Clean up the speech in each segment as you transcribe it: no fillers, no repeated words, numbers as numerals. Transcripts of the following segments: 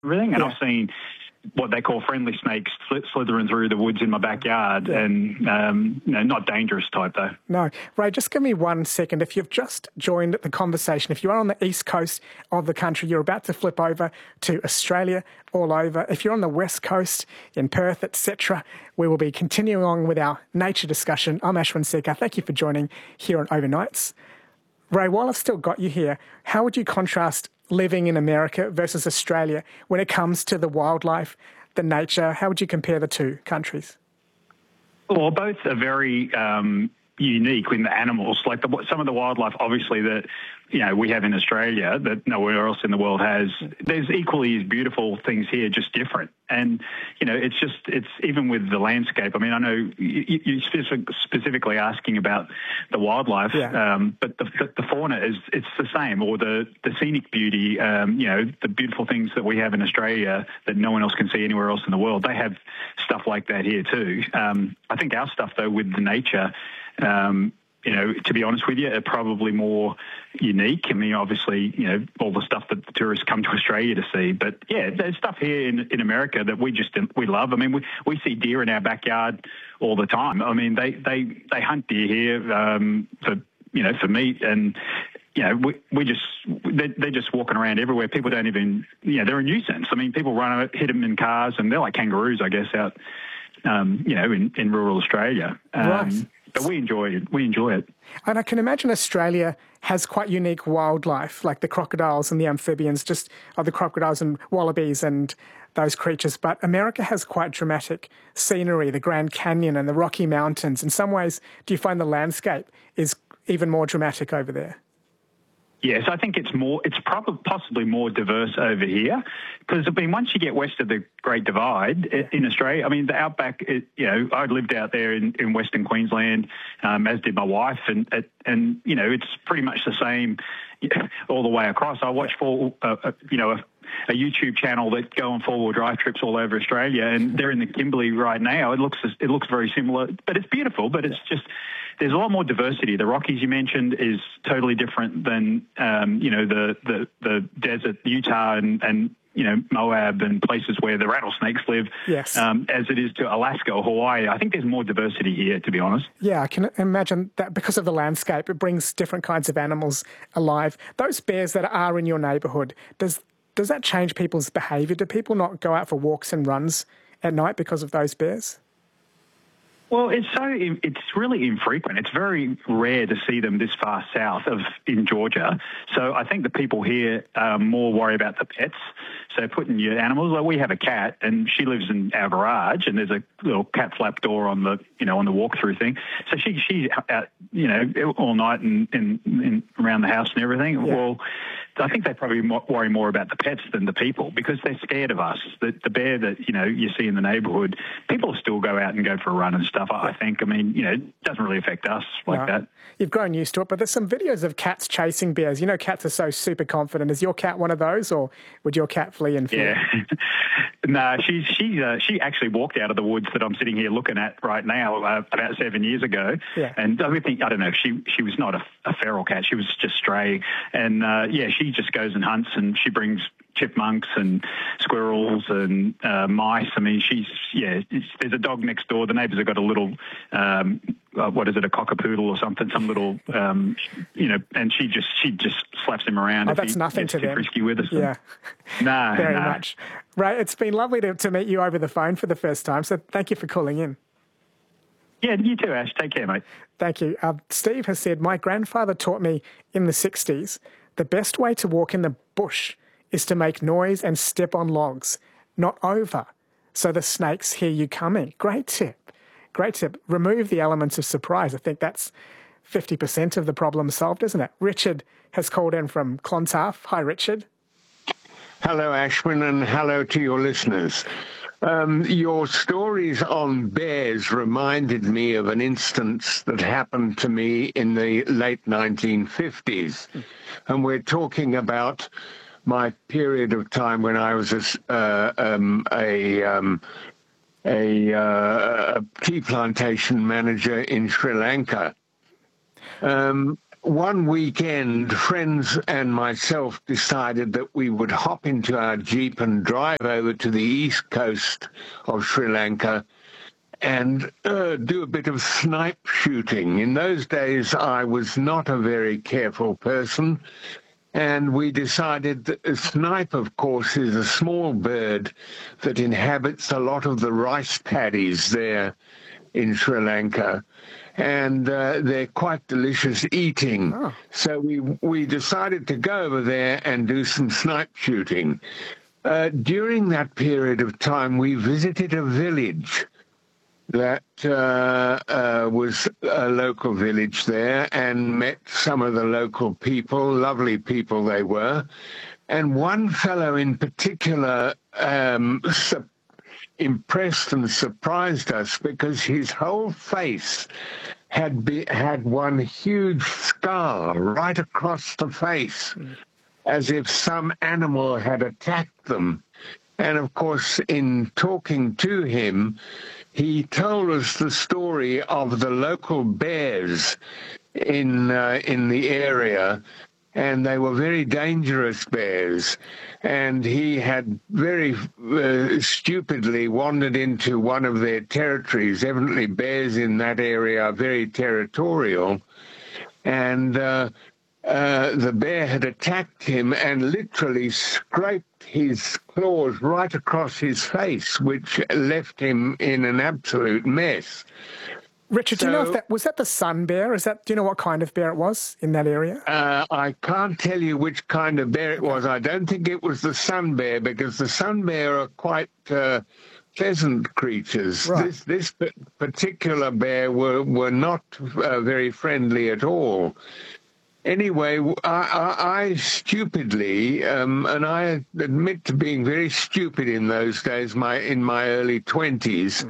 everything. And I've seen what they call friendly snakes slithering through the woods in my backyard, and not dangerous type though. No. Ray, just give me 1 second. If you've just joined the conversation, if you are on the east coast of the country, you're about to flip over to Australia all over. If you're on the west coast, in Perth, etc., we will be continuing on with our nature discussion. I'm Ashwin Sekar. Thank you for joining here on Overnights. Ray, while I've still got you here, how would you contrast living in America versus Australia when it comes to the wildlife, the nature? How would you compare the two countries? Well, both are very unique in the animals. Like some of the wildlife, obviously, that we have in Australia that nowhere else in the world has. There's equally as beautiful things here, just different. And it's even with the landscape. I mean, I know you specifically asking about the wildlife, but the fauna it's the same, or the scenic beauty. The beautiful things that we have in Australia that no one else can see anywhere else in the world. They have stuff like that here too. I think our stuff though with the nature. To be honest with you, are probably more unique. I mean, obviously, all the stuff that the tourists come to Australia to see. But, there's stuff here in America that we love. I mean, we see deer in our backyard all the time. I mean, they hunt deer here for meat, and they're just walking around everywhere. People don't even, they're a nuisance. I mean, people hit them in cars, and they're like kangaroos, I guess, out, in rural Australia. Right. But we enjoy it. And I can imagine Australia has quite unique wildlife, like the crocodiles and the amphibians, the crocodiles and wallabies and those creatures. But America has quite dramatic scenery, the Grand Canyon and the Rocky Mountains. In some ways, do you find the landscape is even more dramatic over there? Yes, I think it's possibly more diverse over here, because once you get west of the Great Divide in Australia, I mean, the outback, I lived out there in Western Queensland, as did my wife, and it's pretty much the same all the way across. I watch a YouTube channel that go on four-wheel drive trips all over Australia, and they're in the Kimberley right now. It looks very similar, but it's beautiful. But it's just there's a lot more diversity. The Rockies you mentioned is totally different than the desert, Utah, and Moab and places where the rattlesnakes live. Yes. As it is to Alaska or Hawaii. I think there's more diversity here, to be honest. Yeah, I can imagine that because of the landscape, it brings different kinds of animals alive. Those bears that are in your neighbourhood, does that change people's behaviour? Do people not go out for walks and runs at night because of those bears? Well, it's really infrequent. It's very rare to see them this far south in Georgia. So I think the people here more worry about the pets. So putting your animals, like we have a cat, and she lives in our garage, and there's a little cat flap door on the on the walk-through thing. So she's out all night and around the house and everything. Yeah. Well, I think they probably worry more about the pets than the people, because they're scared of us. The bear that you see in the neighbourhood, people still go out and go for a run and stuff. I think. I mean, it doesn't really affect us like that. You've grown used to it, but there's some videos of cats chasing bears. Cats are so super confident. Is your cat one of those, or would your cat flee in fear? Yeah. No, she actually walked out of the woods that I'm sitting here looking at right now about 7 years ago. Yeah. And I don't know, she was not a feral cat. She was just stray. And she just goes and hunts, and she brings chipmunks and squirrels and mice. I mean, there's a dog next door. The neighbours have got a little, what is it, a cockapoodle or something, some little, and she just slaps him around. Oh, that's nothing to them. Frisky with us. Yeah. No. Very much. Ray, it's been lovely to meet you over the phone for the first time, so thank you for calling in. Yeah, you too, Ash. Take care, mate. Thank you. Steve has said, my grandfather taught me in the 60s, the best way to walk in the bush is to make noise and step on logs, not over, so the snakes hear you coming. Great tip. Great tip. Remove the elements of surprise. I think that's 50% of the problem solved, isn't it? Richard has called in from Clontarf. Hi, Richard. Hello, Ashwin, and hello to your listeners. Your stories on bears reminded me of an instance that happened to me in the late 1950s. And we're talking about my period of time when I was a tea plantation manager in Sri Lanka. one weekend, friends and myself decided that we would hop into our Jeep and drive over to the east coast of Sri Lanka and do a bit of snipe shooting. In those days, I was not a very careful person, and we decided that a snipe, of course, is a small bird that inhabits a lot of the rice paddies there in Sri Lanka, and they're quite delicious eating. Oh. So we decided to go over there and do some snipe shooting. During that period of time, we visited a village that was a local village there, and met some of the local people. Lovely people they were. And one fellow in particular impressed and surprised us, because his whole face had one huge scar right across the face, as if some animal had attacked them. And of course, in talking to him, he told us the story of the local bears in the area, and they were very dangerous bears. And he had very stupidly wandered into one of their territories. Evidently, bears in that area are very territorial. And the bear had attacked him and literally scraped his claws right across his face, which left him in an absolute mess. Richard, do you know if that was the sun bear? Do you know what kind of bear it was in that area? I can't tell you which kind of bear it was. I don't think it was the sun bear, because the sun bear are quite pleasant creatures. Right. This particular bear were not very friendly at all. Anyway, I stupidly, and I admit to being very stupid in those days, in my early 20s,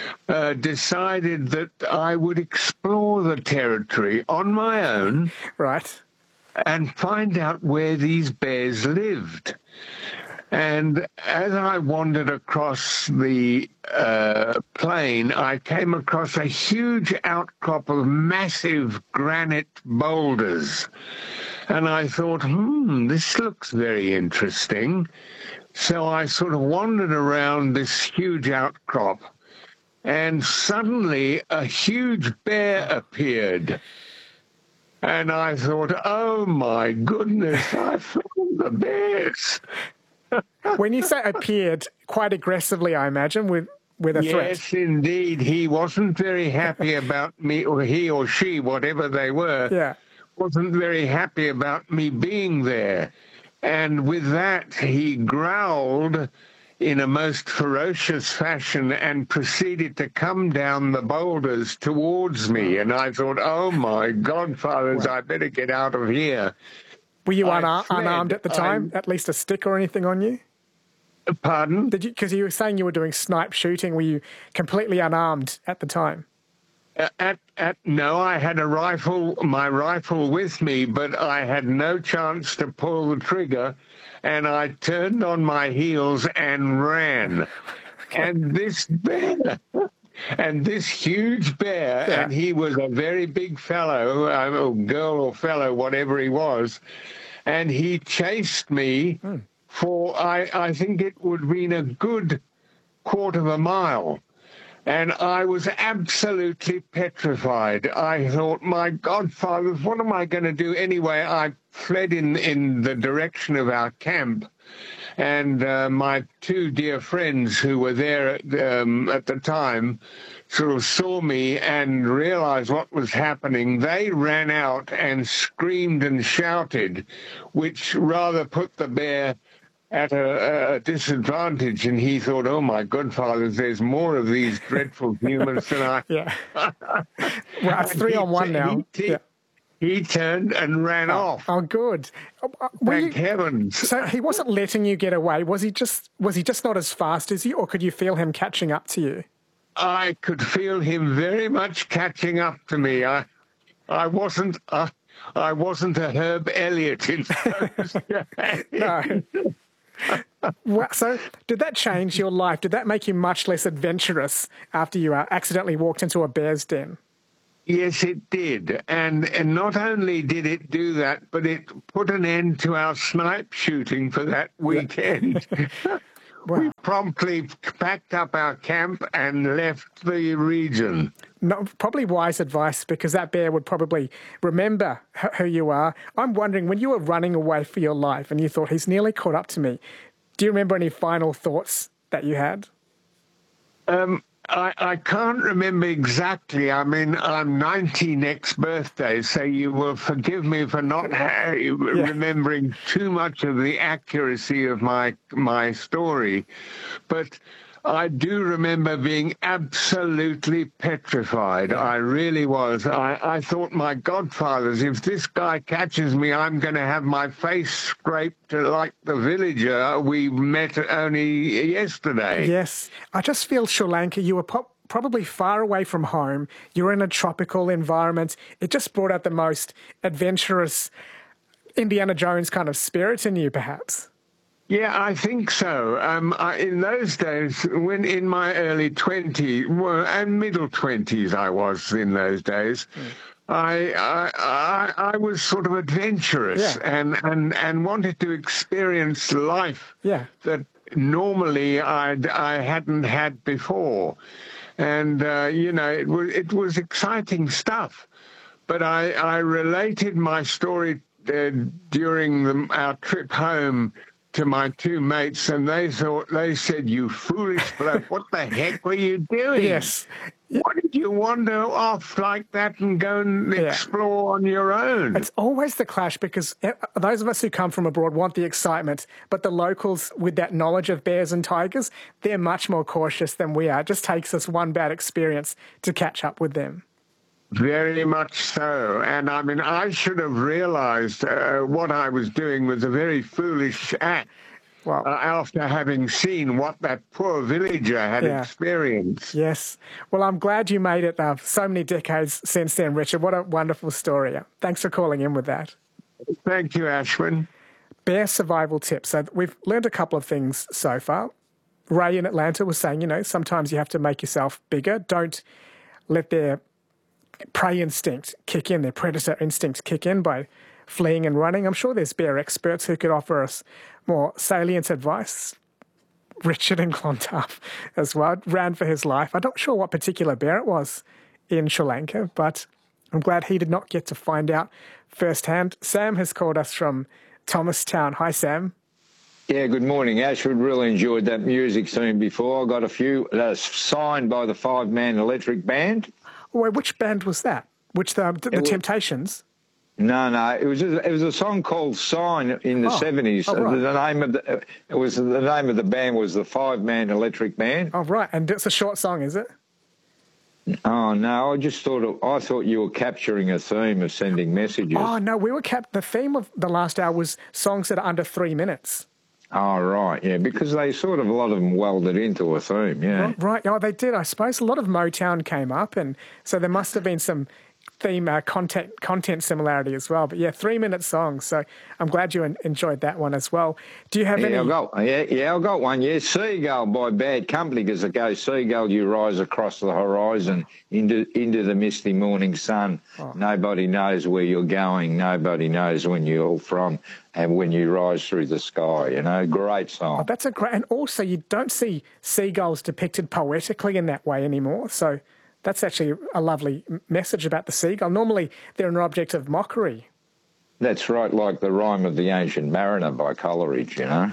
decided that I would explore the territory on my own, right, and find out where these bears lived. And as I wandered across the plain, I came across a huge outcrop of massive granite boulders. And I thought, this looks very interesting. So I sort of wandered around this huge outcrop, and suddenly a huge bear appeared. And I thought, oh my goodness, I found the bears. When you say appeared, quite aggressively, I imagine, with a threat. Yes, indeed. He wasn't very happy about me, or he or she, whatever they were, wasn't very happy about me being there. And with that, he growled in a most ferocious fashion and proceeded to come down the boulders towards me. And I thought, oh, my godfathers, I better get out of here. Were you unarmed at the time? At least a stick or anything on you? Pardon? Because you were saying you were doing snipe shooting. Were you completely unarmed at the time? No, I had my rifle with me, but I had no chance to pull the trigger, and I turned on my heels and ran. And this bear... And this huge bear, and he was a very big fellow, or girl or fellow, whatever he was, and he chased me for, I think it would have been a good quarter of a mile. And I was absolutely petrified. I thought, my godfathers, what am I going to do? Anyway, I fled in the direction of our camp. And my two dear friends who were there at the time sort of saw me and realized what was happening. They ran out and screamed and shouted, which rather put the bear at a disadvantage. And he thought, oh, my godfathers, there's more of these dreadful humans than I... Yeah. Well, it's 3-on-1 now. He turned and ran off. Oh, good. Thank heavens. So he wasn't letting you get away. Was he just not as fast as you, or could you feel him catching up to you? I could feel him very much catching up to me. I wasn't a Herb Elliott in those days. No. Well, so did that change your life? Did that make you much less adventurous after you accidentally walked into a bear's den? Yes, it did. And not only did it do that, but it put an end to our snipe shooting for that weekend. Wow. We promptly packed up our camp and left the region. No, probably wise advice, because that bear would probably remember who you are. I'm wondering, when you were running away for your life and you thought, he's nearly caught up to me, do you remember any final thoughts that you had? I can't remember exactly. I mean, I'm 90 next birthday, so you will forgive me for not remembering too much of the accuracy of my story. But I do remember being absolutely petrified. I really was. I thought, my godfathers, if this guy catches me, I'm going to have my face scraped like the villager we met only yesterday. Yes. I just feel, Sri Lanka, you were probably far away from home. You're in a tropical environment. It just brought out the most adventurous Indiana Jones kind of spirit in you, perhaps. Yeah, I think so. In those days, when in my early 20s, and middle 20s I was in those days, I was sort of adventurous and wanted to experience life that normally I hadn't had before. And, it was exciting stuff. But I related my story during our trip home to my two mates, and they said, "You foolish bloke, what the heck were you doing? Yes. Why did you wander off like that and go and explore on your own?" It's always the clash, because those of us who come from abroad want the excitement, but the locals, with that knowledge of bears and tigers, they're much more cautious than we are. It just takes us one bad experience to catch up with them. Very much so. And I mean, I should have realized what I was doing was a very foolish act. Wow. After having seen what that poor villager had experienced. Yes. Well, I'm glad you made it so many decades since then, Richard. What a wonderful story. Thanks for calling in with that. Thank you, Ashwin. Bear survival tips. So we've learned a couple of things so far. Ray in Atlanta was saying, sometimes you have to make yourself bigger. Don't let their prey instinct kick in, their predator instinct kick in by fleeing and running. I'm sure there's bear experts who could offer us more salient advice. Richard in Clontarf as well ran for his life. I'm not sure what particular bear it was in Sri Lanka, but I'm glad he did not get to find out firsthand. Sam has called us from Thomastown. Hi, Sam. Yeah, good morning, Ash. We really enjoyed that music scene before. I got a few signed by the Five Man Electric Band. Wait, which band was that? The Temptations? No. It was a song called "Sign" in the 70s. Oh, right. The name of the band was the Five Man Electric Band. Oh, right. And it's a short song, is it? Oh no, I thought you were capturing a theme of sending messages. Oh no, the theme of the last hour was songs that are under 3 minutes. Oh, right, yeah, because they a lot of them welded into a theme, yeah. Right, oh, they did, I suppose. A lot of Motown came up, and so there must have been some theme content similarity as well. But yeah, 3-minute songs, so I'm glad you enjoyed that one as well. Do you have any? I've got one, yeah. Seagull by Bad Company, because it goes, "Seagull, you rise across the horizon into the misty morning sun. Nobody knows where you're going. Nobody knows when you're from. And when you rise through the sky," great song. Oh, that's a great, and also you don't see seagulls depicted poetically in that way anymore. So that's actually a lovely message about the seagull. Normally they're an object of mockery. That's right, like the Rime of the Ancient Mariner by Coleridge, Yeah.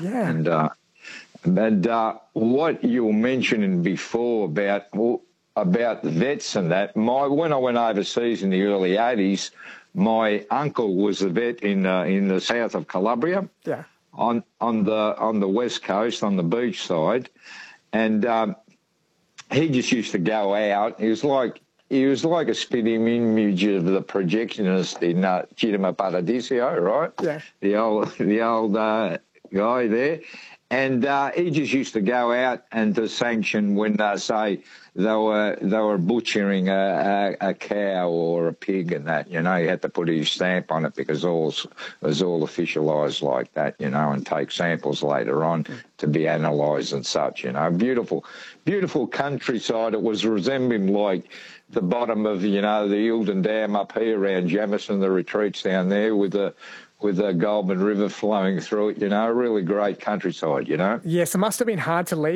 And what you were mentioning before about the vets and that, when I went overseas in the early 80s, my uncle was a vet in the south of Calabria, on the west coast, on the beach side, and he just used to go out. He was like a spitting image of the projectionist in Cinema Paradiso, right? Yeah. The old guy there, And he just used to go out and to sanction when say they were butchering a cow or a pig and that, you know, he had to put his stamp on it because it was all officialised like that, you know, and take samples later on to be analysed and such, you know. Beautiful, beautiful countryside. It was resembling like the bottom of, you know, the Eildon Dam up here around Jamison, the retreats down there with the Goulburn River flowing through it, you know, really great countryside, you know. Yes, it must have been hard to leave.